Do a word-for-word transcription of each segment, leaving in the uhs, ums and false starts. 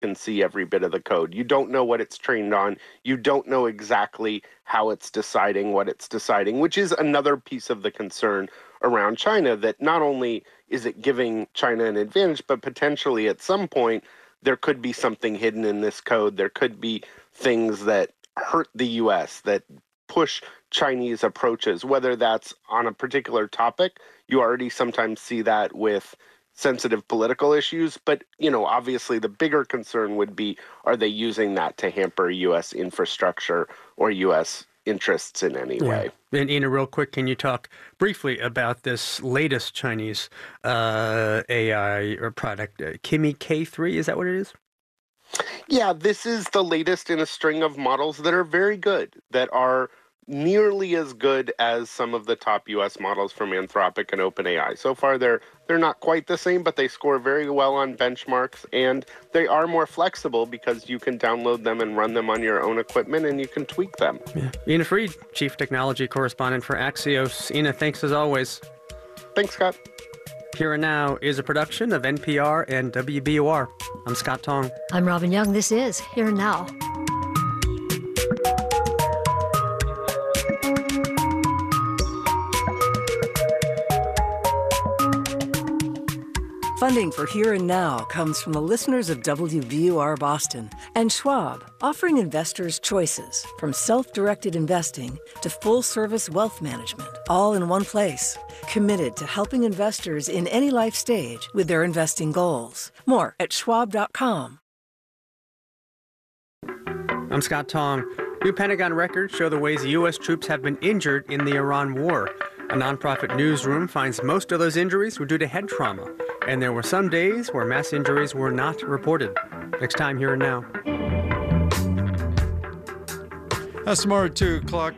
can see every bit of the code. You don't know what it's trained on. You don't know exactly how it's deciding what it's deciding, which is another piece of the concern around China, that not only is it giving China an advantage, but potentially at some point there could be something hidden in this code. There could be things that hurt the U S, that push Chinese approaches, whether that's on a particular topic. You already sometimes see that with sensitive political issues, but, you know, obviously the bigger concern would be, are they using that to hamper U S infrastructure or U S interests in any yeah. way? And Ina, real quick, can you talk briefly about this latest Chinese uh, A I or product, uh, Kimi K three? Is that what it is? Yeah, this is the latest in a string of models that are very good, that are nearly as good as some of the top U S models from Anthropic and OpenAI. So far, they're they're not quite the same, but they score very well on benchmarks, and they are more flexible because you can download them and run them on your own equipment, and you can tweak them. Yeah. Ina Fried, Chief Technology Correspondent for Axios. Ina, thanks as always. Thanks, Scott. Here and Now is a production of N P R and W B U R. I'm Scott Tong. I'm Robin Young. This is Here and Now. Funding for Here and Now comes from the listeners of W B U R Boston and Schwab, offering investors choices from self-directed investing to full-service wealth management, all in one place. Committed to helping investors in any life stage with their investing goals. More at schwab dot com. I'm Scott Tong. New Pentagon records show the ways U S troops have been injured in the Iran war. A nonprofit newsroom finds most of those injuries were due to head trauma, and there were some days where mass injuries were not reported. Next time, Here and Now. That's tomorrow at two o'clock.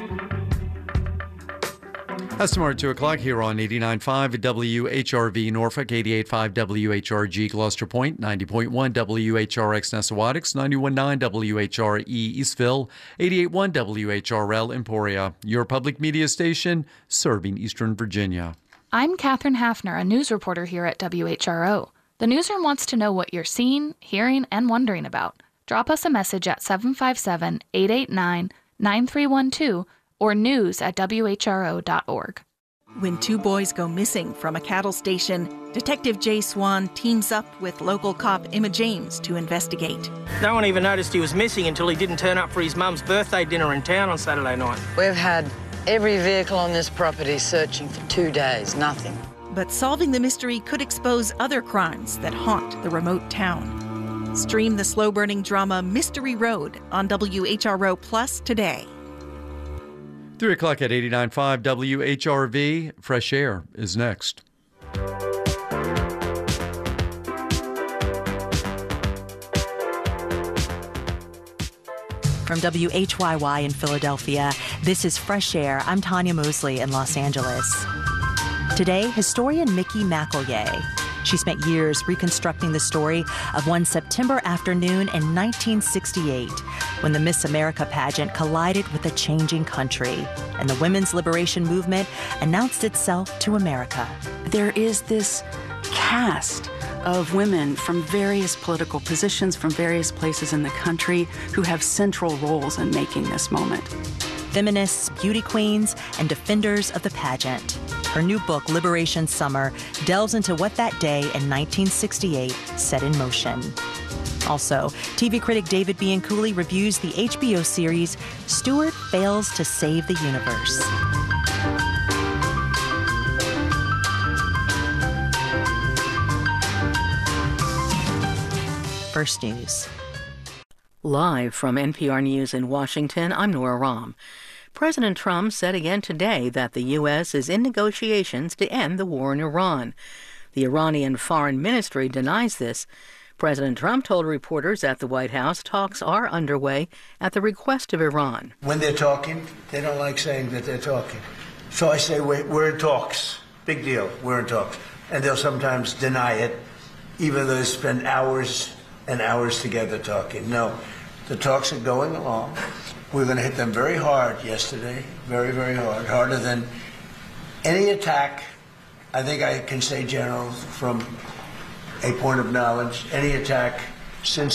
That's tomorrow at two o'clock here on eighty-nine point five W H R V Norfolk, eighty-eight point five W H R G Gloucester Point, ninety point one W H R X Nessawadox, ninety-one point nine W H R E Eastville, eighty-eight point one W H R L Emporia, your public media station serving Eastern Virginia. I'm Katherine Hafner, a news reporter here at W H R O. The newsroom wants to know what you're seeing, hearing, and wondering about. Drop us a message at seven five seven, eight eight nine, nine three one two or news at W H R O dot org. When two boys go missing from a cattle station, Detective Jay Swan teams up with local cop Emma James to investigate. No one even noticed he was missing until he didn't turn up for his mum's birthday dinner in town on Saturday night. We've had every vehicle on this property searching for two days, nothing. But solving the mystery could expose other crimes that haunt the remote town. Stream the slow-burning drama Mystery Road on W H R O Plus today. three o'clock at eighty-nine point five W H R V. Fresh Air is next. From W H Y Y in Philadelphia, this is Fresh Air. I'm Tanya Mosley in Los Angeles. Today, historian Mickey McElroy. She spent years reconstructing the story of one September afternoon in nineteen sixty-eight, when the Miss America pageant collided with a changing country, and the women's liberation movement announced itself to America. There is this cast of women from various political positions, from various places in the country, who have central roles in making this moment. Feminists, beauty queens, and defenders of the pageant. Her new book, Liberation Summer, delves into what that day in nineteen sixty-eight set in motion. Also, T V critic David Bianculli reviews the H B O series Stewart Fails to Save the Universe. First News. Live from N P R News in Washington, I'm Nora Rahm. President Trump said again today that the U S is in negotiations to end the war in Iran. The Iranian Foreign Ministry denies this. President Trump told reporters at the White House talks are underway at the request of Iran. When they're talking, they don't like saying that they're talking. So I say, we're, we're in talks. Big deal, we're in talks. And they'll sometimes deny it, even though they spend hours and hours together talking. No, the talks are going along. We're going to hit them very hard yesterday, very, very hard, harder than any attack. I think I can say, General, from a point of knowledge, any attack since